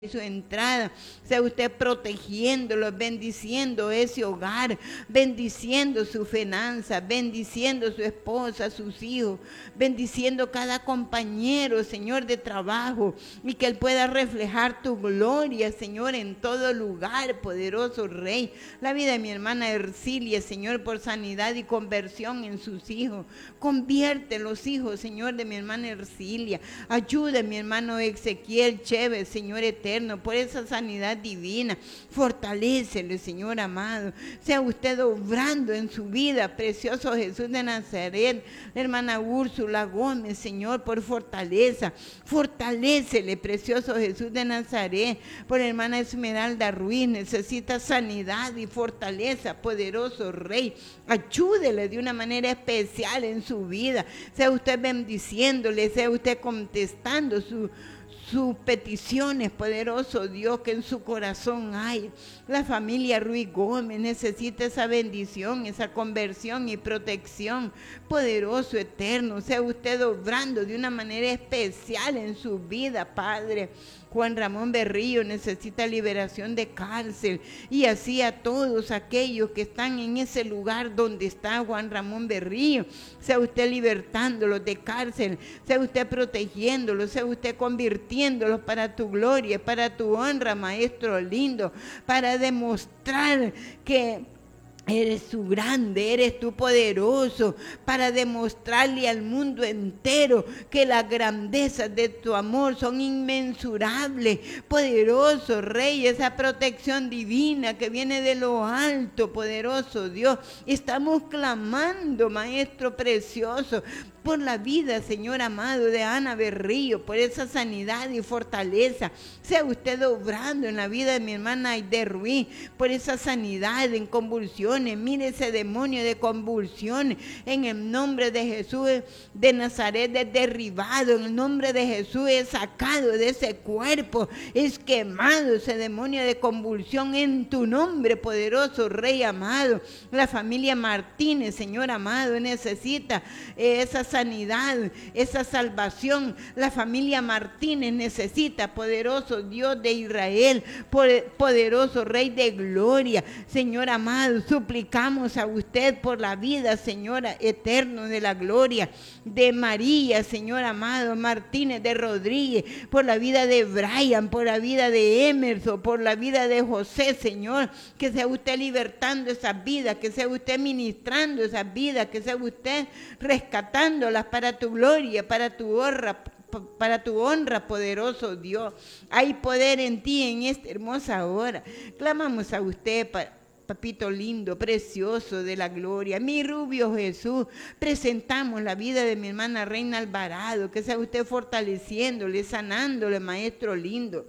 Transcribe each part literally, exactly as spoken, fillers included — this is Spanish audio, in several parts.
su entrada, sea usted protegiéndolo, bendiciendo ese hogar, bendiciendo su finanza, bendiciendo su esposa, sus hijos, bendiciendo cada compañero, Señor, de trabajo, y que Él pueda reflejar tu gloria, Señor, en todo lugar, poderoso Rey. La vida de mi hermana Ercilia, Señor, por sanidad y conversión en sus hijos. Convierte los hijos, Señor, de mi hermana Ercilia. Ayuda a mi hermano Ezequiel Chévez, Señor eterno, por esa sanidad divina. Fortalécele, Señor amado. Sea usted obrando en su vida, precioso Jesús de Nazaret. La hermana Úrsula Gómez, Señor, por fortaleza. Fortalécele, precioso Jesús de Nazaret. Por la hermana Esmeralda Ruiz, necesita sanidad y fortaleza, poderoso Rey. Ayúdele de una manera especial en su vida. Sea usted bendiciéndole, sea usted contestando su sus peticiones, poderoso Dios, que en su corazón hay. La familia Ruiz Gómez necesita esa bendición, esa conversión y protección, poderoso eterno. Sea usted obrando de una manera especial en su vida, Padre. Juan Ramón Berrío necesita liberación de cárcel, y así a todos aquellos que están en ese lugar donde está Juan Ramón Berrío. Sea usted libertándolos de cárcel, sea usted protegiéndolos, sea usted convirtiéndolos para tu gloria, para tu honra, Maestro lindo, para demostrar que eres tú grande, eres tú poderoso, para demostrarle al mundo entero que las grandezas de tu amor son inmensurables. Poderoso Rey, esa protección divina que viene de lo alto, poderoso Dios. Estamos clamando, Maestro precioso, por la vida, Señor amado, de Ana Berrío, por esa sanidad y fortaleza. Sea usted obrando en la vida de mi hermana Aide Ruiz, por esa sanidad en convulsiones. Mire ese demonio de convulsiones, en el nombre de Jesús de Nazaret es derribado, en el nombre de Jesús es sacado de ese cuerpo, es quemado ese demonio de convulsión en tu nombre, poderoso Rey amado. La familia Martínez, Señor amado, necesita esa sanidad, esa salvación. La familia Martínez necesita, poderoso Dios de Israel, poderoso Rey de gloria, Señor amado, suplicamos a usted por la vida, Señora eterno de la gloria, de María, Señor amado, Martínez de Rodríguez, por la vida de Brian, por la vida de Emerson, por la vida de José, Señor, que sea usted libertando esas vidas, que sea usted ministrando esas vidas, que sea usted rescatando para tu gloria, para tu honra, para tu honra, poderoso Dios. Hay poder en ti en esta hermosa hora. Clamamos a usted, Papito lindo, precioso de la gloria, mi rubio Jesús. Presentamos la vida de mi hermana Reina Alvarado, que sea usted fortaleciéndole, sanándole, Maestro lindo.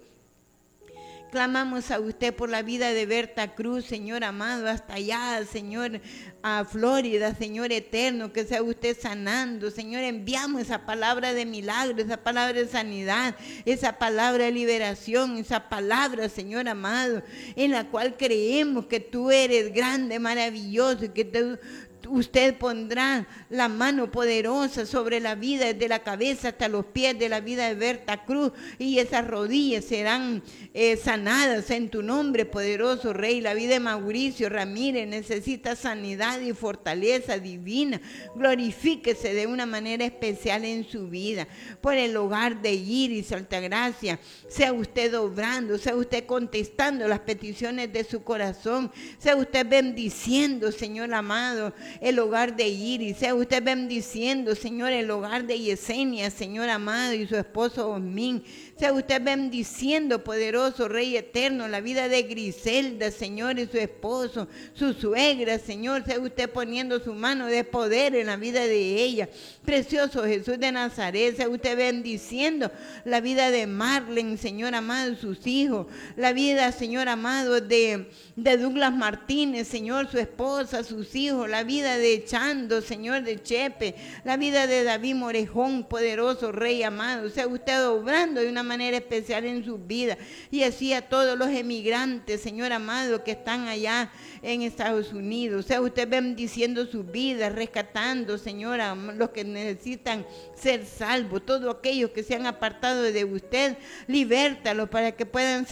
Clamamos a usted por la vida de Berta Cruz, Señor amado, hasta allá, Señor, a Florida, Señor eterno, que sea usted sanando, Señor. Enviamos esa palabra de milagro, esa palabra de sanidad, esa palabra de liberación, esa palabra, Señor amado, en la cual creemos que tú eres grande, maravilloso, y que tú, usted pondrá la mano poderosa sobre la vida, desde la cabeza hasta los pies de la vida de Berta Cruz, y esas rodillas serán eh, sanadas en tu nombre, poderoso Rey. La vida de Mauricio Ramírez necesita sanidad y fortaleza divina. Glorifíquese de una manera especial en su vida. Por el hogar de Iris Altagracia, sea usted obrando, sea usted contestando las peticiones de su corazón, sea usted bendiciendo, Señor amado, el hogar de Iris, sea usted bendiciendo, Señor, el hogar de Yesenia, Señor amado, y su esposo Osmín. Sea usted bendiciendo, poderoso Rey eterno, la vida de Griselda, Señor, y su esposo, su suegra, Señor. Sea usted poniendo su mano de poder en la vida de ella. Precioso Jesús de Nazaret, sea usted bendiciendo la vida de Marlene, Señor amado, y sus hijos. La vida, Señor amado, de, de Douglas Martínez, Señor, su esposa, sus hijos. La vida vida de Chando, Señor, de Chepe, la vida de David Morejón, poderoso Rey amado. Sea usted obrando de una manera especial en sus vidas, y así a todos los emigrantes, Señor amado, que están allá en Estados Unidos. Sea usted bendiciendo sus vidas, rescatando, Señora, los que necesitan ser salvos, todos aquellos que se han apartado de usted, libértalos para que puedan ser